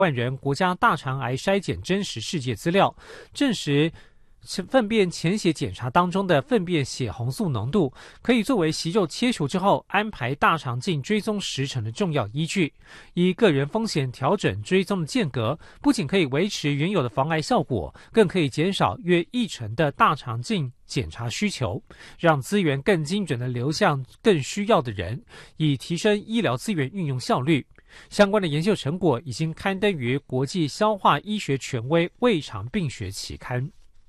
万人国家大肠癌筛检真实世界资料，证实粪便潜血检查当中的粪便血红素浓度可以作为息肉切除之后安排大肠镜追踪时程的重要依据。依个人风险调整追踪的间隔，不仅可以维持原有的防癌效果，更可以减少约1成的大肠镜检查需求，让资源更精准地流向更需要的人，以提升医疗资源运用效率。相关的研究成果已经刊登于国际消化医学权威胃肠病学期刊。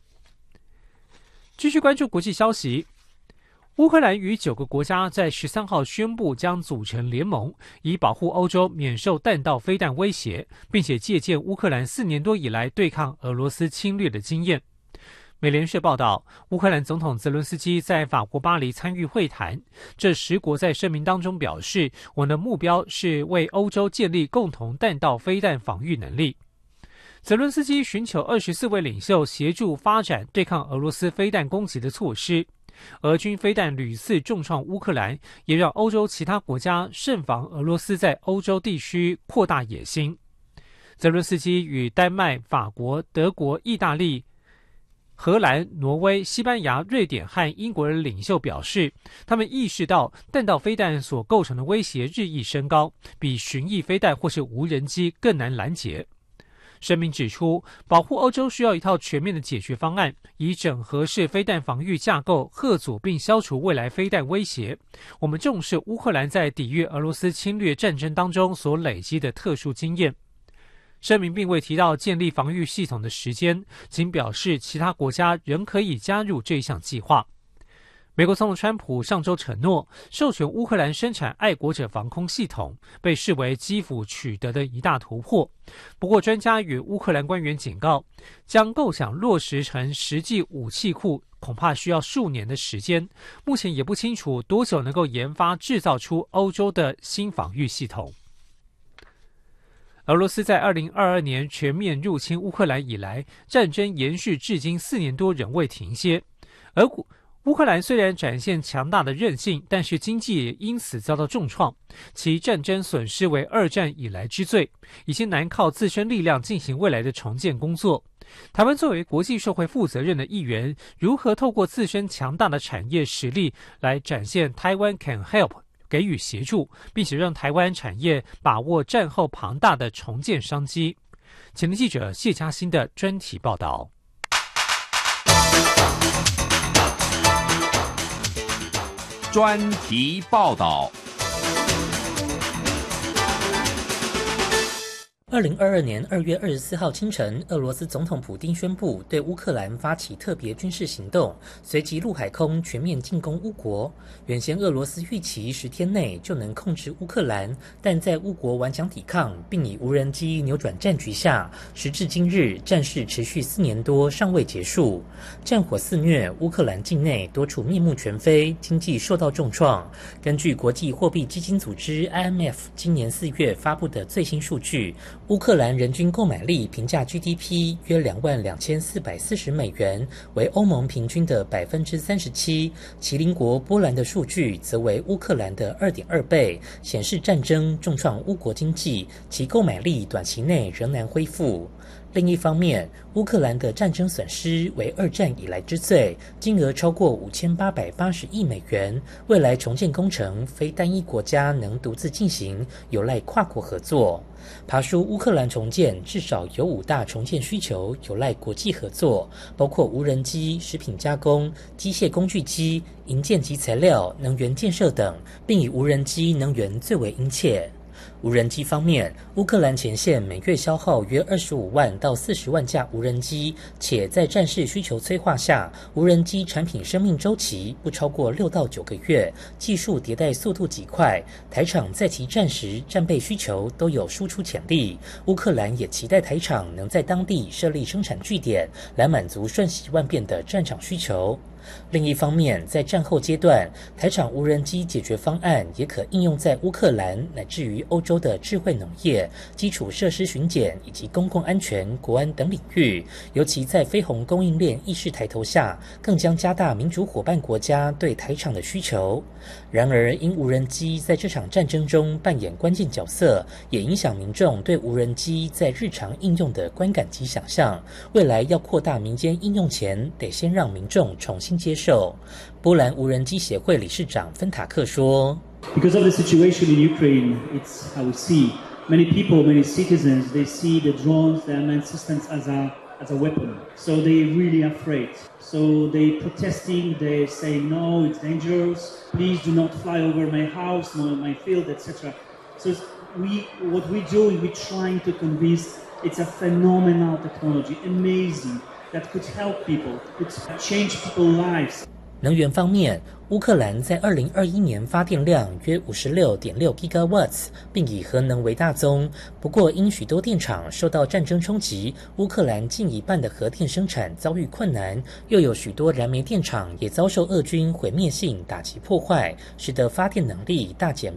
继续关注国际消息，乌克兰与9个国家在13号宣布将组成联盟，以保护欧洲免受弹道飞弹威胁，并且借鉴乌克兰4年多以来对抗俄罗斯侵略的经验。美联社报道，乌克兰总统泽伦斯基在法国巴黎参与会谈，这10国在声明当中表示，我们的目标是为欧洲建立共同弹道飞弹防御能力。泽伦斯基寻求24位领袖协助发展对抗俄罗斯飞弹攻击的措施。俄军飞弹屡次重创乌克兰，也让欧洲其他国家慎防俄罗斯在欧洲地区扩大野心。泽伦斯基与丹麦、法国、德国、意大利、荷兰、挪威、西班牙、瑞典和英国的领袖表示，他们意识到弹道飞弹所构成的威胁日益升高，比巡弋飞弹或是无人机更难拦截。声明指出，保护欧洲需要一套全面的解决方案，以整合式飞弹防御架构遏阻并消除未来飞弹威胁。我们重视乌克兰在抵御俄罗斯侵略战争当中所累积的特殊经验。声明并未提到建立防御系统的时间，仅表示其他国家仍可以加入这一项计划。美国总统川普上周承诺授权乌克兰生产爱国者防空系统，被视为基辅取得的一大突破。不过，专家与乌克兰官员警告，将构想落实成实际武器库恐怕需要数年的时间，目前也不清楚多久能够研发制造出欧洲的新防御系统。俄罗斯在2022年全面入侵乌克兰以来，战争延续至今4年多仍未停歇。而乌克兰虽然展现强大的韧性，但是经济也因此遭到重创，其战争损失为2战以来之最，已经难靠自身力量进行未来的重建工作。台湾作为国际社会负责任的一员，如何透过自身强大的产业实力来展现台湾 can help， 给予协助，并且让台湾产业把握战后庞大的重建商机。前天记者谢嘉欣的专题报道。 专题报道。 2022年2月24号清晨，俄罗斯总统普丁宣布对乌克兰发起特别军事行动，随即陆海空全面进攻乌国。原先俄罗斯预期10天内就能控制乌克兰，但在乌国顽强抵抗并以无人机扭转战局下，时至今日战事持续4年多尚未结束。战火肆虐，乌克兰境内多处面目全非，经济受到重创。根据国际货币基金组织 IMF 今年4月发布的最新数据，乌克兰人均购买力平价 GDP 约22440美元，为欧盟平均的37%，毗邻国波兰的数据则为乌克兰的2.2倍，显示战争重创乌国经济，其购买力短期内仍难恢复。另一方面，乌克兰的战争损失为2战以来之最，金额超过5880亿美元。未来重建工程非单一国家能独自进行，有赖跨国合作。爬梳乌克兰重建至少有5大重建需求，有赖国际合作，包括无人机、食品加工、机械工具机、营建及材料、能源建设等，并以无人机能源最为殷切。无人机方面，乌克兰前线每月消耗约25万到40万架无人机，且在战事需求催化下，无人机产品生命周期不超过6到9个月，技术迭代速度极快。台厂在其战时战备需求都有输出潜力，乌克兰也期待台厂能在当地设立生产据点，来满足瞬息万变的战场需求。 另一方面，在战后阶段，台厂无人机解决方案也可应用在乌克兰乃至于欧洲的智慧农业、基础设施巡检以及公共安全、国安等领域。尤其在飞鸿供应链意识抬头下，更将加大民主伙伴国家对台厂的需求。然而，因无人机在这场战争中扮演关键角色，也影响民众对无人机在日常应用的观感及想象。未来要扩大民间应用前，得先让民众重新接受。波兰无人机协会理事长芬塔克说 ：“Because of the situation in Ukraine, it's how we see many people, many citizens. They see the drones, the unmanned systems as a weapon. So they really afraid. So they protesting. They say no, it's dangerous. Please do not fly over my house, my field, etc. So what we doing, we trying to convince it's a phenomenal technology, amazing, that could help people, could change people's lives." 能源方面，乌克兰在2021年发电量约56.6 gigawatts， 并以核能为大宗。不过，因许多电厂受到战争冲击，乌克兰近一半的核电生产遭遇困难，又有许多燃煤电厂也遭受俄军毁灭性打击破坏，使得发电能力大减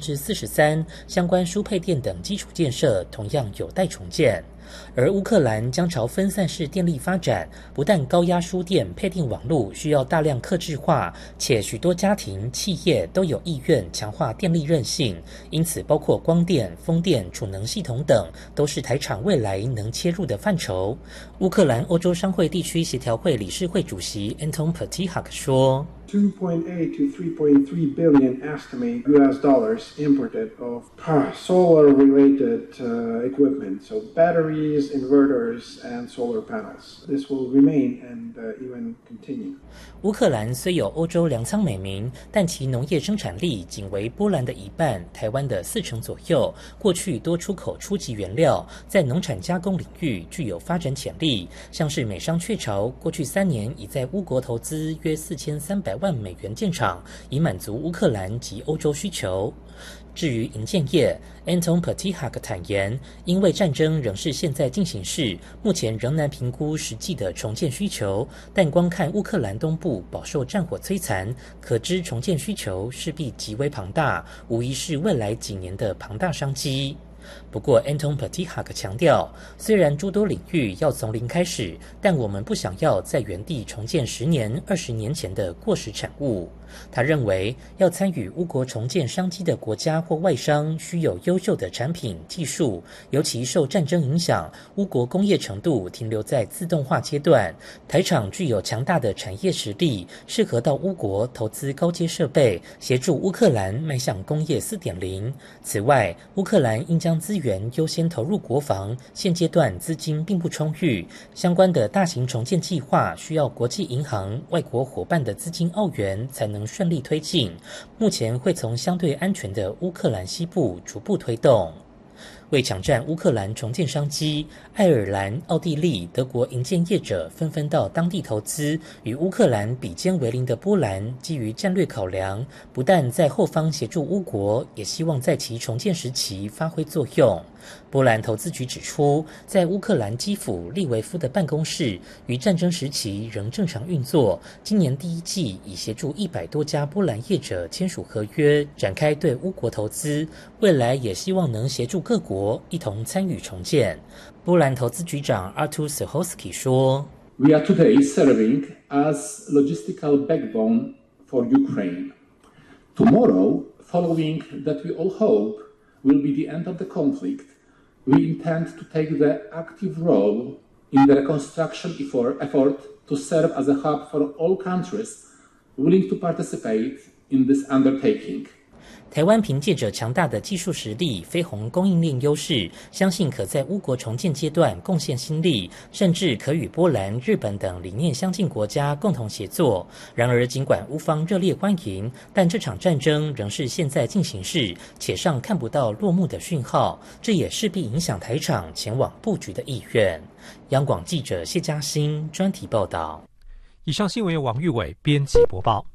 43%，相关输配电等基础建设同样有待重建。而乌克兰将朝分散式电力发展，不但高压输电配电网络需要大量客制化，且许多家庭企业都有意愿强化电力韧性，因此包括光电、风电、储能系统等都是台厂未来能切入的范畴。乌克兰欧洲商会地区协调会理事会主席 Anton Petihak 说 2.8 to 3.3 billion estimate US dollars imported of solar-related equipment, so batteries, inverters, and solar panels. This will remain and even continue. 乌克兰虽有欧洲粮仓美名，但其农业生产力仅为波兰的一半，台湾的40%左右。过去多出口初级原料，在农产加工领域具有发展潜力。像是美商雀巢，过去3年已在乌国投资约4300万美元建厂，以满足乌克兰及欧洲需求。至于营建业 ，Anton Petihak 坦言，因为战争仍是现在进行式，目前仍难评估实际的重建需求。但光看乌克兰东部饱受战火摧残，可知重建需求势必极为庞大，无疑是未来几年的庞大商机。不过 Anton Petihak 强调，虽然诸多领域要从零开始，但我们不想要在原地重建10年、20年前的过时产物。他认为，要参与乌国重建商机的国家或外商，需有优秀的产品、技术，尤其受战争影响，乌国工业程度停留在自动化阶段。台厂具有强大的产业实力，适合到乌国投资高阶设备，协助乌克兰迈向工业4.0。此外，乌克兰应将资源优先投入国防，现阶段资金并不充裕，相关的大型重建计划需要国际银行、外国伙伴的资金澳元才能顺利推进，目前会从相对安全的乌克兰西部逐步推动。为抢占乌克兰重建商机，爱尔兰、奥地利、德国营建业者纷纷到当地投资。与乌克兰比肩为邻的波兰，基于战略考量，不但在后方协助乌国，也希望在其重建时期发挥作用。波兰投资局指出，在乌克兰基辅利维夫的办公室于战争时期仍正常运作，今年第1季已协助100多家波兰业者签署合约，展开对乌国投资，未来也希望能协助各国一同参与重建。波兰投资局长 Artur Sochowski 说 We are today serving as logistical backbone for Ukraine. Tomorrow, following that we all hope will be the end of the conflict, we intend to take the active role in the reconstruction effort to serve as a hub for all countries willing to participate in this undertaking. 台湾凭借着强大的技术实力、飞鸿供应链优势，相信可在乌国重建阶段贡献心力，甚至可与波兰、日本等理念相近国家共同协作。然而，尽管乌方热烈欢迎，但这场战争仍是现在进行式，且尚看不到落幕的讯号，这也势必影响台厂前往布局的意愿。央广记者谢嘉欣专题报道。 以上新闻由王玉伟编辑播报。